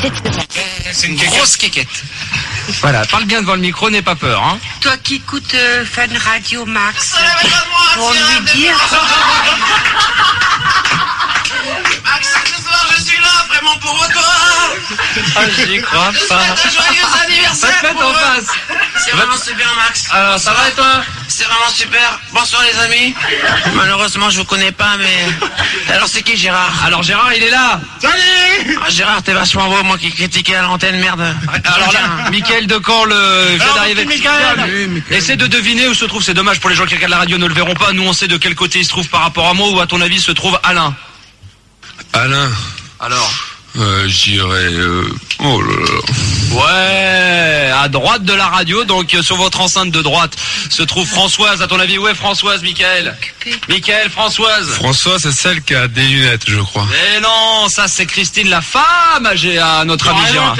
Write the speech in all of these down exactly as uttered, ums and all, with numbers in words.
C'est une grosse quéquette. Voilà, parle bien devant le micro, n'aie pas peur, hein. Toi qui écoutes euh, Fun Radio Max, pour lui dire... Max, ce soir je suis là, vraiment pour toi. Ah, j'y crois pas. Joyeux anniversaire. Va te mettre en face. C'est vraiment super, Max. Alors, ça va et toi? C'est vraiment super. Bonsoir les amis. Malheureusement, je vous connais pas, mais... Alors, c'est qui Gérard? Alors, Gérard, il est là. Salut. Ah, Gérard, t'es vachement beau, moi qui critiquais à l'antenne, merde. Alors là, Mickaël Decamp, le vient d'arriver. Essaie de deviner où se trouve, c'est dommage pour les gens qui regardent la radio ne le verront pas. Nous, on sait de quel côté il se trouve par rapport à moi, ou à ton avis se trouve Alain. Alain. Alors euh, J'irais... Euh... Oh là là. Ouais, à droite de la radio, donc euh, sur votre enceinte de droite, se trouve Françoise. À ton avis, où est Françoise, Mickaël? Mickaël, Françoise. Françoise, c'est celle qui a des lunettes, je crois. Mais non, ça c'est Christine, la femme âgée à notre ami Gérard.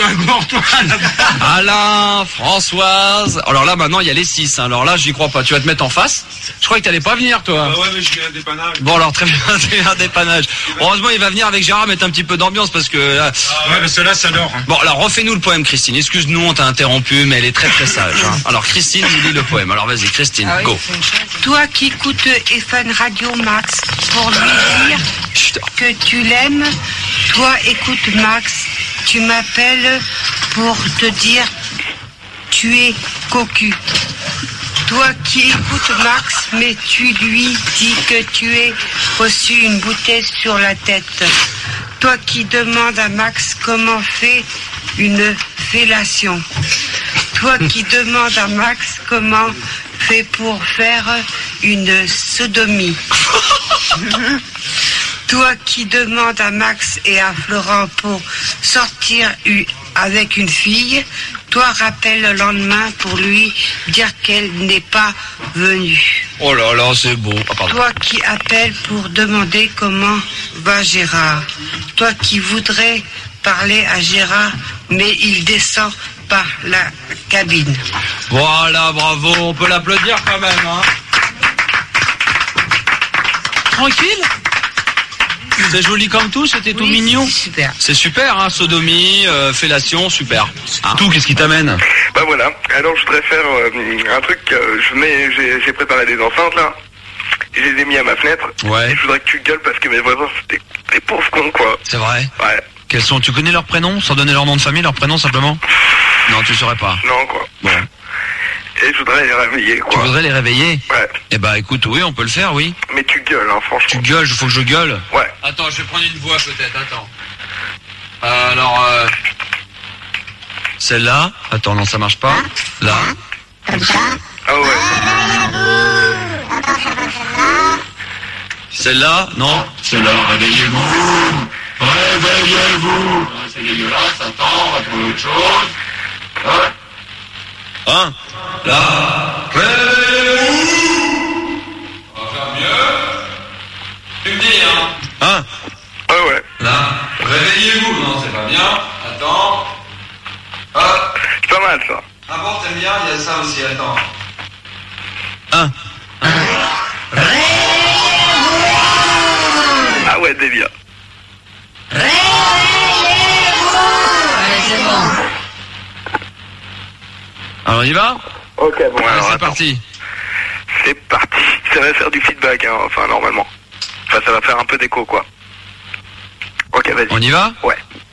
Alain, Françoise. Alors là, maintenant, il y a les six. Hein. Alors là, j'y crois pas. Tu vas te mettre en face. Je crois que t'allais pas venir, toi. Ah ouais, mais je viens à dépannage. Bon, alors très bien, c'est un dépannage. Heureusement, il va venir avec Gérard mettre un petit peu d'ambiance parce que... Là... Ah ouais, mais cela, ça dort. Hein. Bon, alors refais-nous le poème, Christine. Excuse-nous, on t'a interrompu, mais elle est très très sage. Hein. Alors Christine nous lit le poème. Alors vas-y, Christine, Ah oui, go. Toi qui écoutes Fun Radio Max, pour lui dire Chut. que tu l'aimes, toi écoute Max, tu m'appelles pour te dire tu es cocu. Toi qui écoutes Max, mais tu lui dis que tu es reçu une bouteille sur la tête. Toi qui demandes à Max comment fait une fellation. Toi qui demandes à Max comment fait pour faire une sodomie. Toi qui demandes à Max et à Florent pour sortir avec une fille, toi rappelle le lendemain pour lui dire qu'elle n'est pas venue. Oh là là, c'est beau. Ah, pardon. Toi qui appelles pour demander comment va Gérard. Toi qui voudrais parler à Gérard, mais il descend par la cabine. Voilà, bravo. On peut l'applaudir quand même, hein. Tranquille. C'est joli comme tout, c'était tout Oui, mignon. c'est super. C'est super, hein, sodomie, euh, fellation, super. Hein. Tout, qu'est-ce qui t'amène? Bah voilà, alors je voudrais faire euh, un truc, euh, je mets, j'ai, j'ai préparé des enceintes là, et je les ai mis à ma fenêtre, Ouais. et je voudrais que tu gueules parce que mes voisins c'est des, des pauvres cons quoi. C'est vrai. Ouais, Quels sont? Tu connais leurs prénoms, sans donner leur nom de famille, leur prénom simplement? Non, tu saurais pas. non quoi. Bon. Et je voudrais les réveiller Tu quoi. voudrais les réveiller? Ouais, Eh bah écoute, oui, on peut le faire, oui. mais tu gueules hein, Tu franchement. gueules, il faut que je gueule. Ouais, Attends, je vais prendre une voix peut-être, attends. Euh, alors, euh... celle-là. Attends, non, ça marche pas. Là. ah ouais. Celle-là, non. Cela, réveillez-vous, réveillez-vous. C'est dégueulasse, attends, on va trouver autre chose. Ouais. Hein? Là. Réveillez-vous. On va faire mieux. Tu me dis, hein? Hein? Ah ouais. Là. Réveillez-vous. Non, c'est pas bien. Attends. Hop. C'est pas mal ça. Ah bon, t'aimes bien? Il y a ça aussi, attends. Un. Ah ouais, délire. Alors on y va? Ok, bon Allez, alors c'est attends. parti. C'est parti. Ça va faire du feedback, hein, enfin normalement. Enfin, ça va faire un peu d'écho quoi. Ok, vas-y. On y va? Ouais.